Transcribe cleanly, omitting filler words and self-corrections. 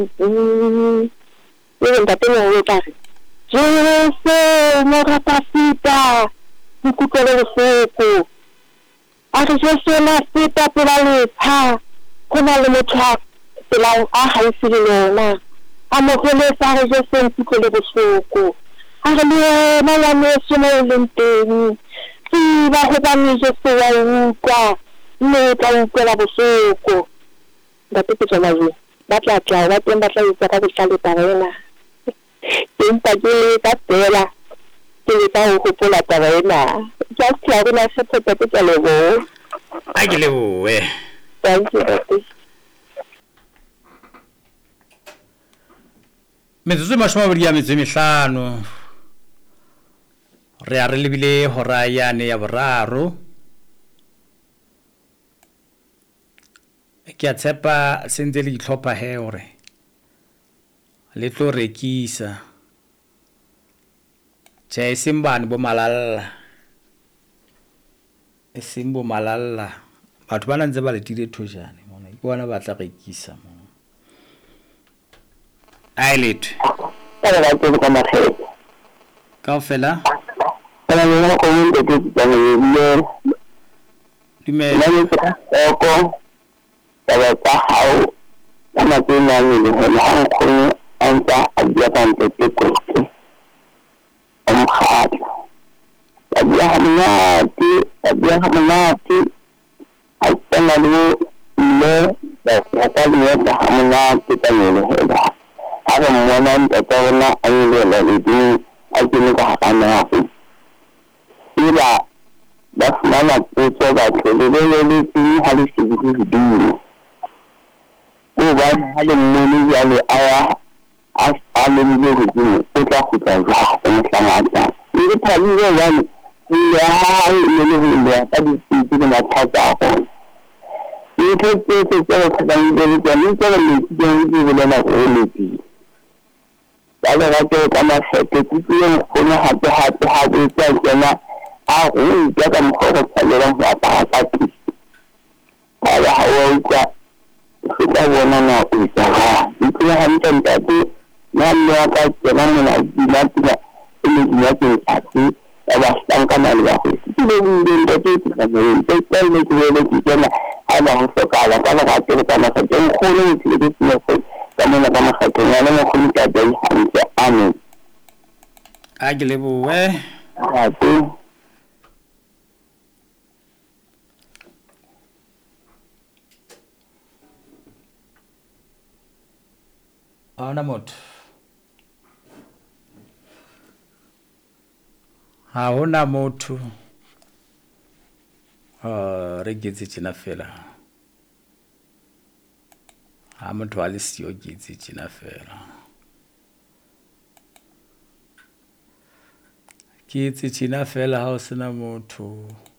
ntate mo tla re Jesu mo rapasita ikutlwe bohloko a re Jesu na sita pela letha kona le motho pela a haufi le lona a mo golesa re Jesu ikutlwe bohloko a re le na Yesu mo leng teng ba go ba ni Jesu wa utlwa mme ka utlwela bohloko ntate ke tsona jo ba tla ba teng ba tla itse ka bohlale tarela empa ke ka tsela ke le ka ho gopola tarela ja se re na se tsotsa ke lebo a ke leboe thank you ntate metsotso mashome ya metso mehlano re a re lebile hora yane ya boraro ke a tshepa sentse le ditlhopha he hore le tlo rekisa tjhe simbane bo malalla esimbo malalla batho bana ntse ba le tile thojane mona ke bona ba tla rekisa mo ailet ba tla ka makgetho kaofela kana le ko mo ke tsana le dumela oko ba hao kana ke nang le hona go anta a dia tante ke ko amkhadi ya hamnati asana le ba le da hamnati tanyele hela ara mwana ntatona ayele le di ajini ka hana ku ila basmana ko ba ke le ti hali sigi di ko ba hali muni ya le aya asale le go ko tla go tla ga go tsamaya le thali le yana ya le ka di tsi na thata go le ke ka ka le le le na go le ti ba le ga ke ka ma sete ke go na ha go tsa tsena a go ka ka mo go tsalela ga ta ti ba ya ho ka se ka bona na o tsa ke ha ntanta ke na le ka tsena na di na tla le di ya ke ati ba stanka na le go ke le di le ke ka le le ke tsena a ba ho ka la ka ga ke ka na ka ke go le ke le ke go ka na ka ma ka ke na le go ka dai hantle amen a ke leboe a te ana motho ha hona motho re getse tsena fela ha motho a le sio getse tsena fela ke tsena fela ha o sena motho